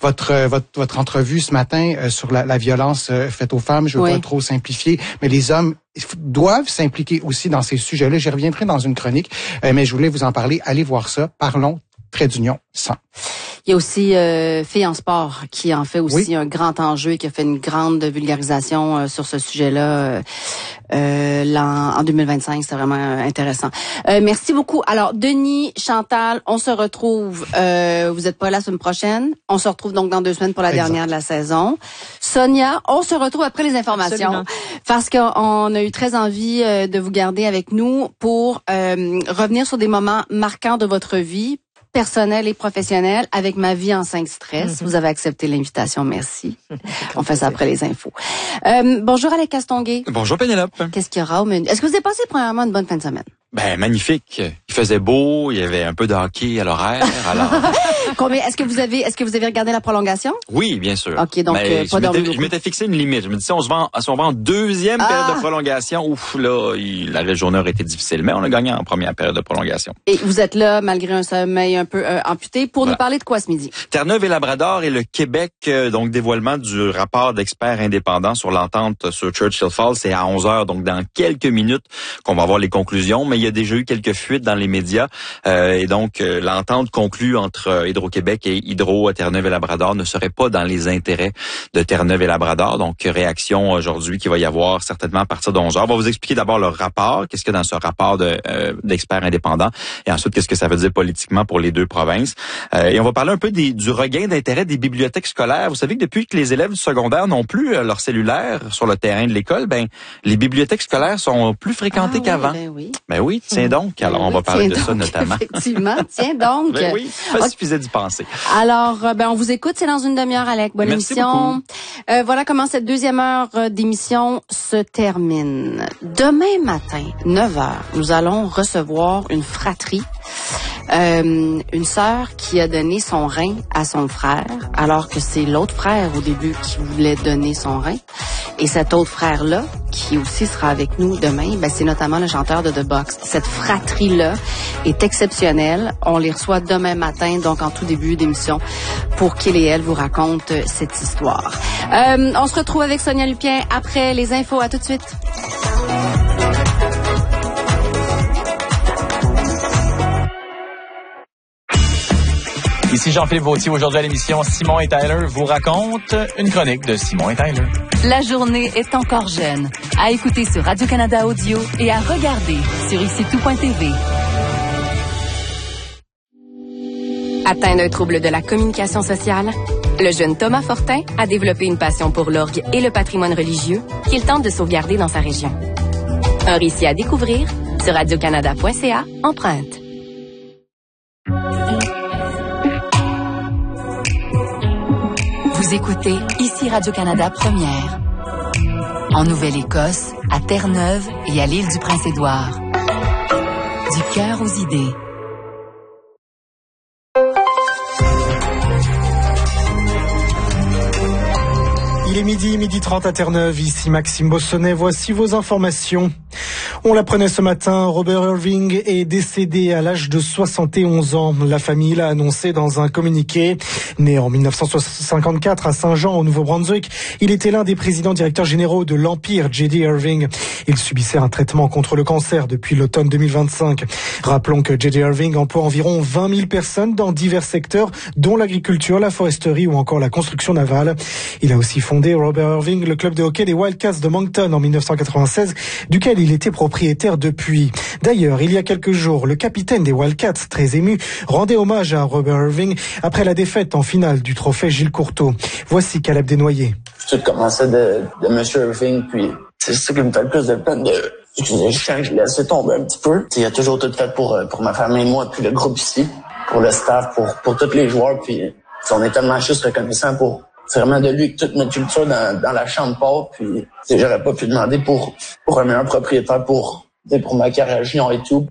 votre entrevue ce matin sur la violence faite aux femmes. Je veux pas trop simplifier, mais les hommes doivent s'impliquer aussi dans ces sujets-là. J'y reviendrai dans une chronique, mais je voulais vous en parler. Allez voir ça. Parlons, trait d'union, sans. Il y a aussi Filles en sport qui en fait aussi un grand enjeu et qui a fait une grande vulgarisation sur ce sujet-là en 2025. C'est vraiment intéressant. Merci beaucoup. Alors, Denis, Chantal, on se retrouve. Vous n'êtes pas là la semaine prochaine. On se retrouve donc dans 2 semaines pour la dernière de la saison. Sonia, on se retrouve après les informations. Absolument. Parce qu'on a eu très envie de vous garder avec nous pour revenir sur des moments marquants de votre vie, personnel et professionnel, avec Ma vie en 5 stress. Vous avez accepté l'invitation, merci. On fait ça après les infos. Bonjour Alex Castonguay. Bonjour Pénélope. Qu'est-ce qu'il y aura au menu? Est-ce que vous avez passé premièrement une bonne fin de semaine? Ben magnifique. Il faisait beau, il y avait un peu de hockey à l'horaire. Alors Est-ce que vous avez regardé la prolongation? Oui, bien sûr. OK, donc pas dormi. Je m'étais fixé une limite. Je me disais si on va en deuxième période de prolongation, ouf là, la journée aurait été difficile, mais on a gagné en première période de prolongation. Et vous êtes là malgré un sommeil un peu amputé pour nous parler de quoi ce midi? Terre-Neuve et Labrador et le Québec, donc dévoilement du rapport d'experts indépendants sur l'entente sur Churchill Falls, c'est à 11h, donc dans quelques minutes qu'on va avoir les conclusions, mais il y a déjà eu quelques fuites dans les médias et donc l'entente conclue entre Hydro-Québec et Hydro Terre-Neuve et Labrador ne serait pas dans les intérêts de Terre-Neuve et Labrador. Donc réaction aujourd'hui qu'il va y avoir certainement à partir de 11h. On va vous expliquer d'abord le rapport, qu'est-ce qu'il y a dans ce rapport d'experts indépendants et ensuite qu'est-ce que ça veut dire politiquement pour les deux provinces. Et on va parler un peu du regain d'intérêt des bibliothèques scolaires. Vous savez que depuis que les élèves du secondaire n'ont plus leur cellulaire sur le terrain de l'école, les bibliothèques scolaires sont plus fréquentées qu'avant. Ben oui, tiens donc. Alors, on va parler de ça notamment. Effectivement, tiens donc. Ben oui, pas suffisait d'y penser. Alors, on vous écoute, c'est dans une demi-heure, Alec. Bonne émission. Voilà comment cette deuxième heure d'émission se termine. Demain matin, 9h, nous allons recevoir une fratrie. Une sœur qui a donné son rein à son frère, alors que c'est l'autre frère au début qui voulait donner son rein. Et cet autre frère-là, qui aussi sera avec nous demain, c'est notamment le chanteur de The Box. Cette fratrie-là est exceptionnelle. On les reçoit demain matin, donc en tout début d'émission, pour qu'il et elle vous racontent cette histoire. On se retrouve avec Sonia Lupien après les infos. À tout de suite. Ici Jean-Philippe Vautier. Aujourd'hui à l'émission, Simon et Tyler vous racontent une chronique de Simon et Tyler. La journée est encore jeune. À écouter sur Radio-Canada Audio et à regarder sur icitout.tv. Atteint d'un trouble de la communication sociale, le jeune Thomas Fortin a développé une passion pour l'orgue et le patrimoine religieux qu'il tente de sauvegarder dans sa région. Un récit à découvrir sur radiocanada.ca empreinte. Vous écoutez ici Radio-Canada Première. En Nouvelle-Écosse, à Terre-Neuve et à l'île du Prince-Édouard. Du cœur aux idées. Il est midi 30 à Terre-Neuve, ici Maxime Bossonnet, voici vos informations. On l'apprenait ce matin, Robert Irving est décédé à l'âge de 71 ans. La famille l'a annoncé dans un communiqué. Né en 1954 à Saint-Jean, au Nouveau-Brunswick, il était l'un des présidents directeurs généraux de l'Empire, J.D. Irving. Il subissait un traitement contre le cancer depuis l'automne 2025. Rappelons que J.D. Irving emploie environ 20 000 personnes dans divers secteurs, dont l'agriculture, la foresterie ou encore la construction navale. Il a aussi fondé, Robert Irving, le club de hockey des Wildcats de Moncton en 1996, duquel il était propriétaire depuis. D'ailleurs, il y a quelques jours, le capitaine des Wildcats, très ému, rendait hommage à Robert Irving après la défaite en finale du trophée Gilles Courteau. Voici Caleb Desnoyers. Tout commençait de M. Irving, puis c'est ça qui me fait le plus de peine je l'ai laissé tomber un petit peu. Il a toujours tout fait pour ma famille, moi, puis le groupe ici, pour le staff, pour tous les joueurs, puis on est tellement juste reconnaissant pour... C'est vraiment de lui que toute notre culture dans la chambre part, puis j'aurais pas pu demander pour un meilleur propriétaire pour ma carrière junior et tout.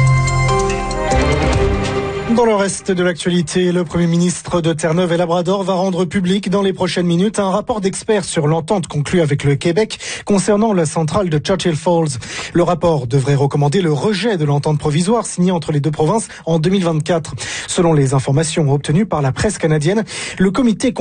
Dans le reste de l'actualité, le Premier ministre de Terre-Neuve et Labrador va rendre public dans les prochaines minutes un rapport d'experts sur l'entente conclue avec le Québec concernant la centrale de Churchill Falls. Le rapport devrait recommander le rejet de l'entente provisoire signée entre les deux provinces en 2024. Selon les informations obtenues par la presse canadienne, le comité